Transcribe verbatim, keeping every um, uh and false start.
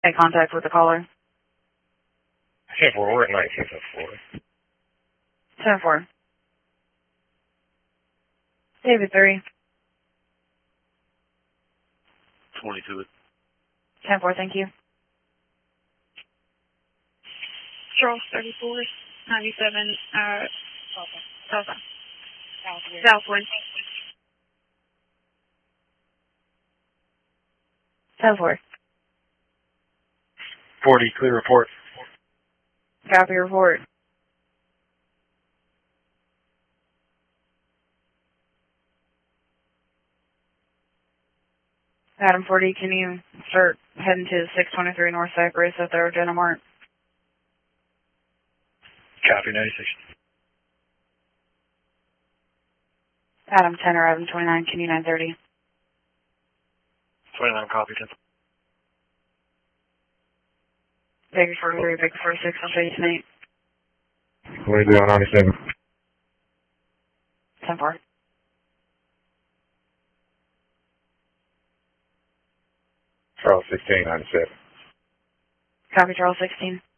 Make contact with the caller. ten four, we're at nineteenth and Florida. ten four. David three. twenty-two. ten four, thank you. Charles thirty-four, ninety-seven, uh, Southwind. Southwind. Southwind. ten four. forty, clear report. Copy report. Adam forty, can you start heading to six twenty-three North Cypress at the Argenta Mart? Copy, ninety-six. Adam ten or Adam twenty-nine, can you nine thirty? twenty-nine, copy, ten. Baker forty-three, Baker forty-six, I'll show you tonight. twenty-two, ninety-seven. ten four. Charles sixteen, ninety-seven. Copy, Charles sixteen.